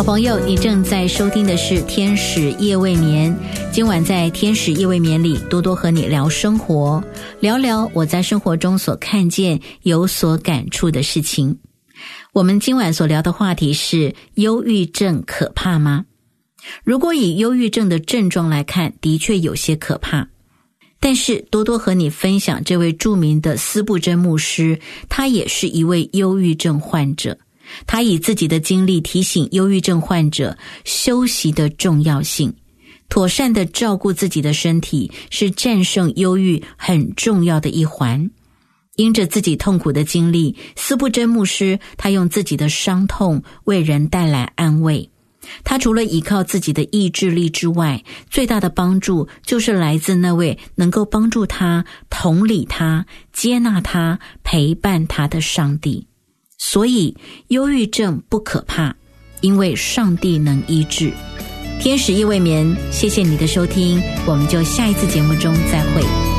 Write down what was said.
朋友，你正在收听的是天使夜未眠。今晚在天使夜未眠里，多多和你聊生活，聊聊我在生活中所看见有所感触的事情。我们今晚所聊的话题是忧郁症可怕吗？如果以忧郁症的症状来看，的确有些可怕。但是多多和你分享这位著名的司布真牧师，他也是一位忧郁症患者。他以自己的经历提醒忧郁症患者休息的重要性，妥善地照顾自己的身体是战胜忧郁很重要的一环。因着自己痛苦的经历，司布真牧师他用自己的伤痛为人带来安慰。他除了依靠自己的意志力之外，最大的帮助就是来自那位能够帮助他、同理他、接纳他、陪伴他的上帝。所以忧郁症不可怕，因为上帝能医治。天使夜未眠，谢谢你的收听，我们就下一次节目中再会。